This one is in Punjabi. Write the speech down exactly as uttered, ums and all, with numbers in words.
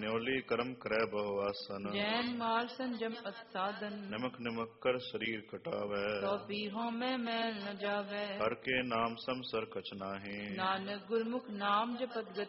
ਨਿਉਲੀ ਕਰਮ ਕਰੈ ਬਹੁ ਆਸਨ। ਜੈਨ ਮਾਲ ਸੰਜਮ ਅਤ ਸਾਧਨ। ਨਿਮਕ ਨਿਮਕ ਕਰ ਸਰੀਰ ਕਟਾਵੈ। ਤੋ ਪੀਹੋ ਮੈਂ ਮੈਲ ਨ ਜਾਵੈ। ਹਰ ਕੇ ਨਾਮ ਸੰਸਰ ਕਛ ਨਾਹੀ। ਨਾਨਕ ਗੁਰਮੁਖ ਨਾਮ ਜਪਤ